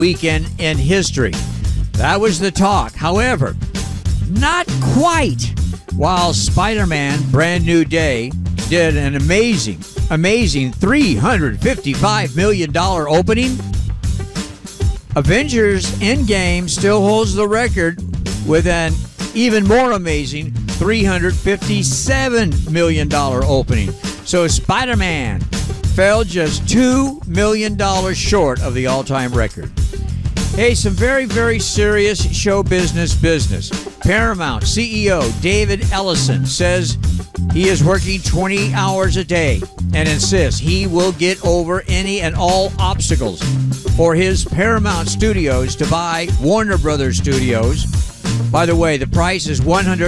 weekend in history. That was the talk. However, not quite. While Spider-Man Brand New Day did an amazing $355 million opening, Avengers Endgame still holds the record with an even more amazing $357 million opening. So Spider-Man fell just $2 million short of the all-time record. Hey, some very, very serious show business. Paramount CEO David Ellison says he is working 20 hours a day and insists he will get over any and all obstacles for his Paramount Studios to buy Warner Brothers Studios. By the way, the price is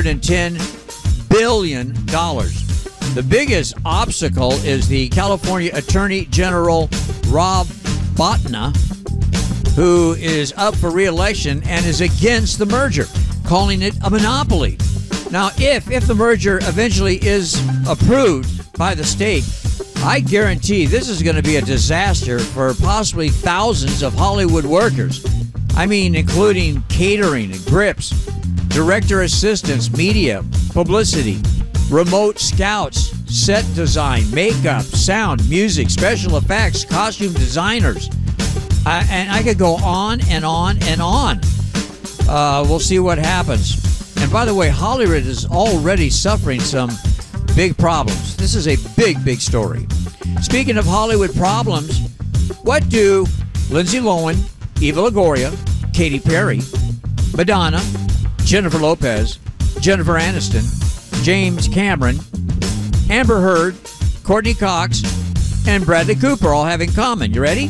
$110 billion. The biggest obstacle is the California Attorney General Rob Botna, who is up for re-election and is against the merger, calling it a monopoly. Now, if the merger eventually is approved by the state, I guarantee this is going to be a disaster for possibly thousands of Hollywood workers. I mean, including catering and grips, director assistants, media, publicity, remote scouts, set design, makeup, sound, music, special effects, costume designers. And I could go on and on and on. We'll see what happens. And by the way, Hollywood is already suffering some big problems. This is a big, big story. Speaking of Hollywood problems, what do Lindsay Lohan, Eva Longoria, Katy Perry, Madonna, Jennifer Lopez, Jennifer Aniston, James Cameron, Amber Heard, Courtney Cox, and Bradley Cooper all have in common? You ready?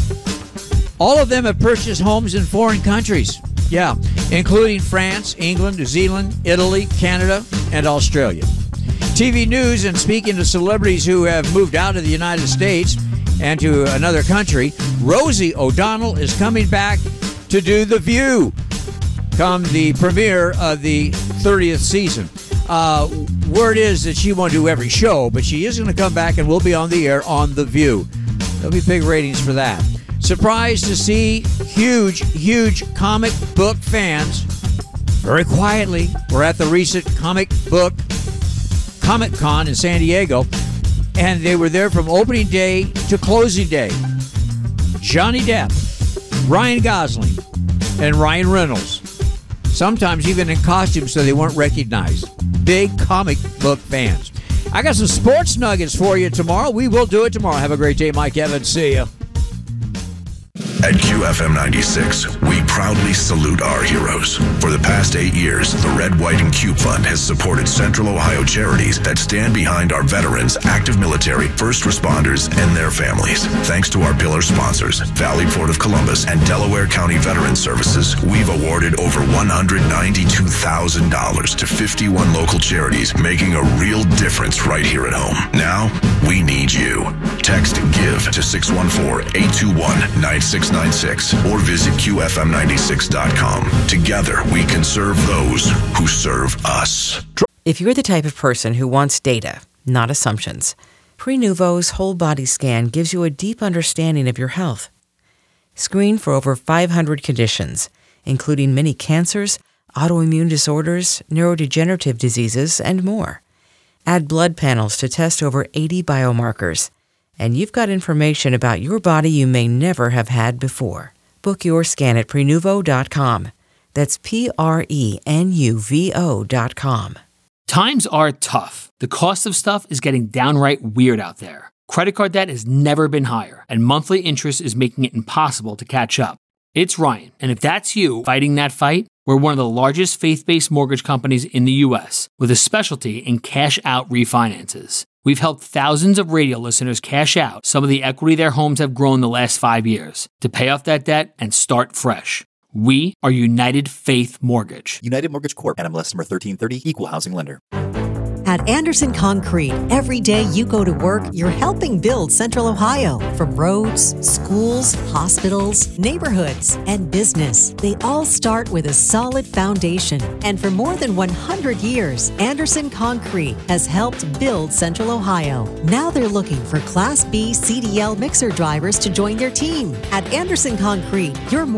All of them have purchased homes in foreign countries. Yeah, including France, England, New Zealand, Italy, Canada, and Australia. TV news, and speaking to celebrities who have moved out of the United States and to another country, Rosie O'Donnell is coming back to do The View come the premiere of the 30th season. Word is that she won't do every show, but she is going to come back and will be on the air on The View. There'll be big ratings for that. Surprised to see huge comic book fans very quietly were at the recent comic book Comic-Con in San Diego, and they were there from opening day to closing day. Johnny Depp, Ryan Gosling, and Ryan Reynolds, sometimes even in costume so they weren't recognized. Big comic book fans. I got some sports nuggets for you tomorrow. We will do it tomorrow. Have a great day, Mike Evans. See you. At QFM 96, we proudly salute our heroes. For the past 8 years, the Red, White, and Cube Fund has supported Central Ohio charities that stand behind our veterans, active military, first responders, and their families. Thanks to our pillar sponsors, Valley Port of Columbus and Delaware County Veterans Services, we've awarded over $192,000 to 51 local charities, making a real difference right here at home. Now, we need you. Text GIVE to 614-821-9696 or visit QFM96.com. Together, we can serve those who serve us. If you're the type of person who wants data, not assumptions, Prenuvo's whole body scan gives you a deep understanding of your health. Screen for over 500 conditions, including many cancers, autoimmune disorders, neurodegenerative diseases, and more. Add blood panels to test over 80 biomarkers. And you've got information about your body you may never have had before. Book your scan at Prenuvo.com. That's Prenuvo.com. Times are tough. The cost of stuff is getting downright weird out there. Credit card debt has never been higher, and monthly interest is making it impossible to catch up. It's Ryan, and if that's you fighting that fight, we're one of the largest faith-based mortgage companies in the U.S. with a specialty in cash-out refinances. We've helped thousands of radio listeners cash out some of the equity their homes have grown the last 5 years to pay off that debt and start fresh. We are United Faith Mortgage. United Mortgage Corp. NMLS number 1330, Equal Housing Lender. At Anderson Concrete, every day you go to work, you're helping build Central Ohio. From roads, schools, hospitals, neighborhoods, and business, they all start with a solid foundation. And for more than 100 years, Anderson Concrete has helped build Central Ohio. Now they're looking for Class B CDL mixer drivers to join their team. At Anderson Concrete, you're more